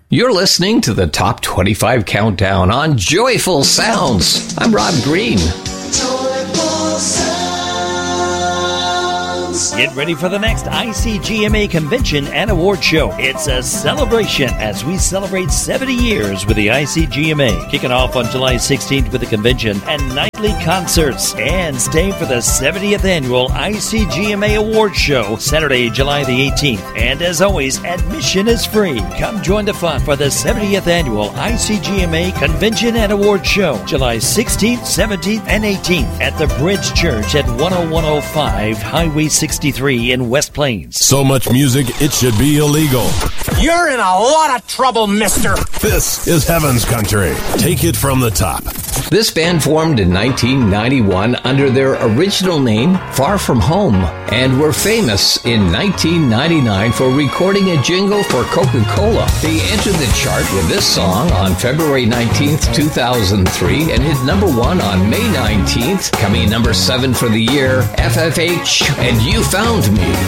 You're listening to the Top 25 Countdown on Joyful Sounds. I'm Rob Green. Joyful Sounds. Get ready for the next ICGMA Convention and Award Show. It's a celebration as we celebrate 70 years with the ICGMA. Kicking off on July 16th with the convention and nightly concerts. And stay for the 70th Annual ICGMA Award Show, Saturday, July the 18th. And as always, admission is free. Come join the fun for the 70th Annual ICGMA Convention and Award Show, July 16th, 17th, and 18th at the Bridge Church at 10105 Highway 63 in West Plains. So much music, it should be illegal. You're in a lot of trouble, mister. This is Heaven's Country. Take it from the top. This band formed in 1991 under their original name, Far From Home, and were famous in 1999 for recording a jingle for Coca-Cola. They entered the chart with this song on February 19th, 2003, and hit number 1 on May 19th, coming in number 7 for the year, FFH, and You Found Me.